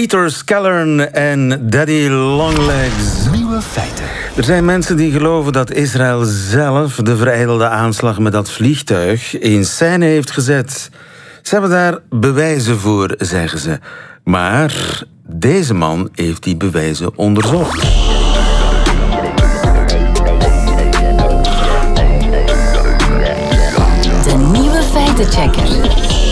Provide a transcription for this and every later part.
Peter Skellern en Daddy Longlegs. Nieuwe feiten. Er zijn mensen die geloven dat Israël zelf de verijdelde aanslag met dat vliegtuig in scène heeft gezet. Ze hebben daar bewijzen voor, zeggen ze. Maar deze man heeft die bewijzen onderzocht. De nieuwe feitenchecker.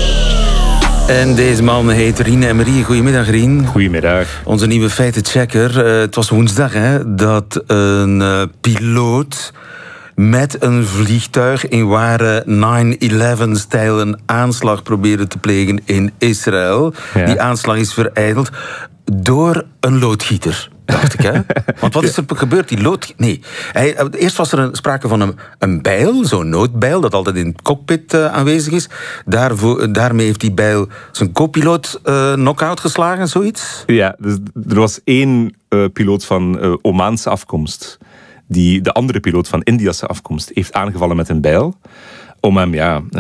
En deze man heet Rien Emery. Goedemiddag, Rien. Goedemiddag. Onze nieuwe feitenchecker. Het was woensdag dat een piloot met een vliegtuig in ware 9/11-stijl een aanslag probeerde te plegen in Israël. Ja. Die aanslag is verijdeld door een loodgieter, dacht ik. Hè? Want wat is er gebeurd? Eerst was er sprake van een bijl, zo'n noodbijl, dat altijd in het cockpit aanwezig is. Daarmee heeft die bijl zijn co-piloot knock-out geslagen, zoiets? Ja, dus er was één piloot van Omaanse afkomst die de andere piloot van Indiase afkomst heeft aangevallen met een bijl. Om hem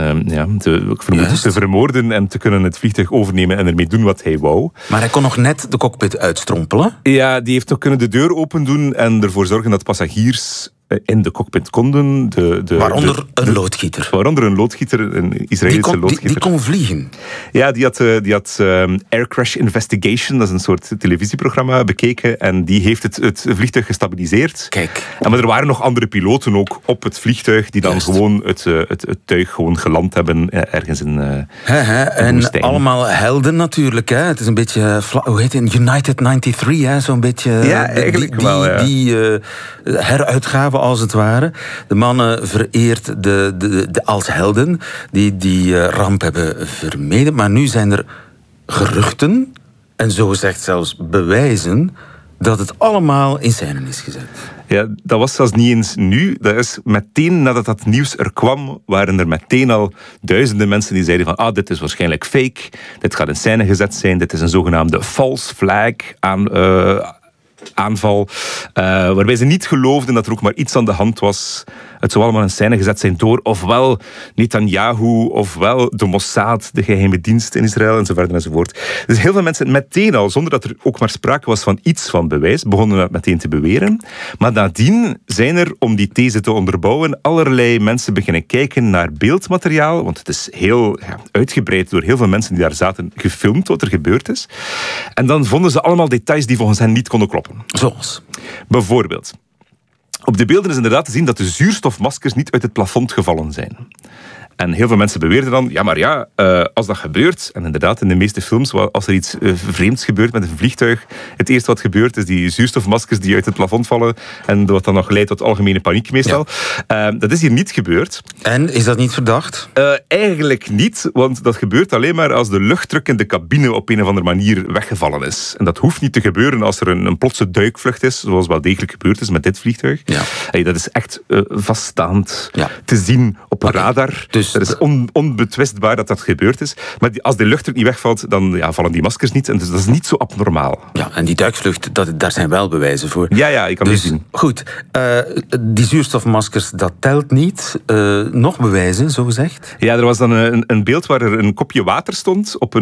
te vermoorden en te kunnen het vliegtuig overnemen en ermee doen wat hij wou. Maar hij kon nog net de cockpit uitstrompelen? Ja, die heeft toch kunnen de deur open doen en ervoor zorgen dat passagiers in de cockpit konden. Waaronder een loodgieter. Waaronder een loodgieter, een Israëlische loodgieter. Die kon vliegen? Ja, die had Air Crash Investigation, dat is een soort televisieprogramma, bekeken. En die heeft het vliegtuig gestabiliseerd. Kijk. Maar er waren nog andere piloten ook op het vliegtuig die dan gewoon het tuig gewoon geland hebben ergens in en woestijn. Allemaal helden natuurlijk. Hè? Het is een beetje, hoe heet het? United 93, hè? Zo'n beetje. Ja, eigenlijk wel. Ja. Die heruitgave als het ware. De mannen vereerd als helden die ramp hebben vermeden. Maar nu zijn er geruchten, en zo zegt zelfs bewijzen, dat het allemaal in scène is gezet. Ja, dat was zelfs niet eens nu. Dat is meteen nadat dat nieuws er kwam, waren er meteen al duizenden mensen die zeiden van dit is waarschijnlijk fake, dit gaat in scène gezet zijn, dit is een zogenaamde false flag aanval, waarbij ze niet geloofden dat er ook maar iets aan de hand was. Het zou allemaal in scène gezet zijn door ofwel Netanyahu, ofwel de Mossad, de geheime dienst in Israël, enzovoort enzovoort. Dus heel veel mensen meteen al, zonder dat er ook maar sprake was van iets van bewijs, begonnen dat meteen te beweren. Maar nadien zijn er, om die these te onderbouwen, allerlei mensen beginnen kijken naar beeldmateriaal, want het is heel uitgebreid door heel veel mensen die daar zaten gefilmd wat er gebeurd is. En dan vonden ze allemaal details die volgens hen niet konden kloppen. Zoals? Bijvoorbeeld, op de beelden is inderdaad te zien dat de zuurstofmaskers niet uit het plafond gevallen zijn. En heel veel mensen beweerden dan, als dat gebeurt, en inderdaad in de meeste films, als er iets vreemds gebeurt met een vliegtuig, het eerste wat gebeurt is die zuurstofmaskers die uit het plafond vallen en wat dan nog leidt tot algemene paniek meestal. Ja. Dat is hier niet gebeurd. En, is dat niet verdacht? Eigenlijk niet, want dat gebeurt alleen maar als de luchtdruk in de cabine op een of andere manier weggevallen is. En dat hoeft niet te gebeuren als er een plotse duikvlucht is, zoals wel degelijk gebeurd is met dit vliegtuig. Ja. Dat is echt vaststaand te zien op radar. Dus het is onbetwistbaar dat dat gebeurd is. Maar als de luchtdruk niet wegvalt, dan vallen die maskers niet. En dus dat is niet zo abnormaal. Ja, en die duikvlucht, daar zijn wel bewijzen voor. Ja, je kan het zien. Goed, die zuurstofmaskers, dat telt niet. Nog bewijzen, zo gezegd? Ja, er was dan een beeld waar er een kopje water stond op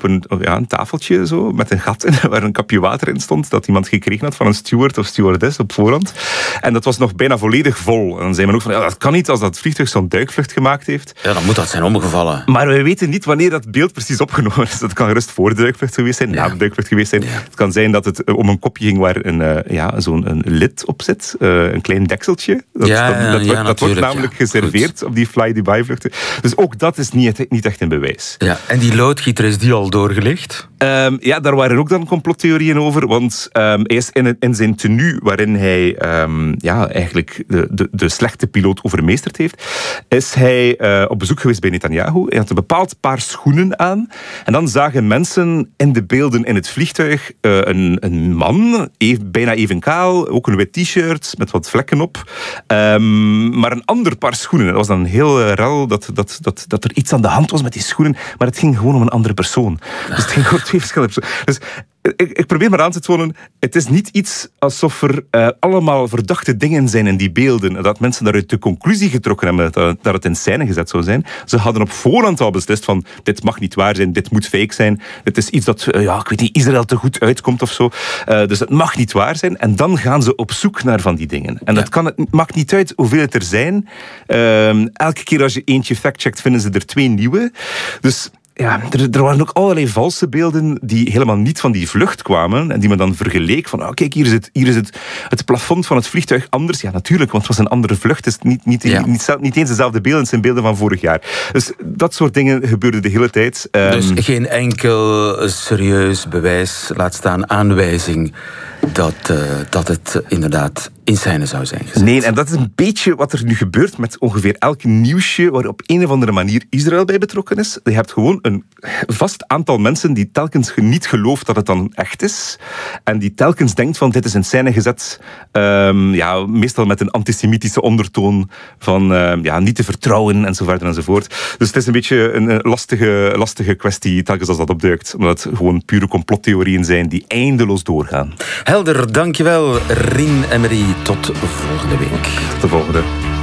een tafeltje zo, met een gat in, waar een kopje water in stond, dat iemand gekregen had van een steward of stewardess op voorhand. En dat was nog bijna volledig vol. En dan zei men ook van, dat kan niet als dat vliegtuig zo'n duikvlucht gemaakt heeft. Ja, dan moet dat zijn omgevallen. Maar we weten niet wanneer dat beeld precies opgenomen is. Dat kan gerust voor de duikvlucht geweest zijn, na de duikvlucht geweest zijn. Ja. Het kan zijn dat het om een kopje ging waar zo'n lid op zit. Een klein dekseltje. Dat wordt namelijk geserveerd op die fly-by-vluchten. Dus ook dat is niet echt een bewijs. Ja, en die loodgieter, is die al doorgelicht? Daar waren ook dan complottheorieën over. Want hij is in zijn tenue, waarin hij eigenlijk de slechte piloot overmeesterd heeft, is hij op bezoek geweest bij Netanyahu. Hij had een bepaald paar schoenen aan. En dan zagen mensen in de beelden in het vliegtuig een man, bijna even kaal, ook een wit t-shirt met wat vlekken op. Maar een ander paar schoenen. Het was dan heel rel dat er iets aan de hand was met die schoenen, maar het ging gewoon om een andere persoon. Dus het ging over twee verschillende personen. Dus ik probeer maar aan te tonen, het is niet iets alsof er allemaal verdachte dingen zijn in die beelden. Dat mensen daaruit de conclusie getrokken hebben dat het in scène gezet zou zijn. Ze hadden op voorhand al beslist van, dit mag niet waar zijn, dit moet fake zijn. Het is iets dat, ik weet niet, Israël te goed uitkomt of zo. Dus het mag niet waar zijn. En dan gaan ze op zoek naar van die dingen. En het maakt niet uit hoeveel het er zijn. Elke keer als je eentje factcheckt, vinden ze er 2 nieuwe. Dus ja, er waren ook allerlei valse beelden die helemaal niet van die vlucht kwamen en die men dan vergeleek van, kijk, hier is het plafond van het vliegtuig anders. Ja, natuurlijk, want het was een andere vlucht. Het is niet eens dezelfde beelden, het zijn beelden van vorig jaar. Dus dat soort dingen gebeurden de hele tijd. Dus geen enkel serieus bewijs, laat staan aanwijzing dat het inderdaad in scène zou zijn gezet. Nee, en dat is een beetje wat er nu gebeurt met ongeveer elk nieuwsje waar op een of andere manier Israël bij betrokken is. Je hebt gewoon een vast aantal mensen die telkens niet gelooft dat het dan echt is. En die telkens denkt van, dit is in scène gezet. Meestal met een antisemitische ondertoon van niet te vertrouwen enzovoort enzovoort. Dus het is een beetje een lastige kwestie telkens als dat opduikt. Omdat het gewoon pure complottheorieën zijn die eindeloos doorgaan. Helder, dankjewel Rien Emery. Tot volgende week. Tot de volgende.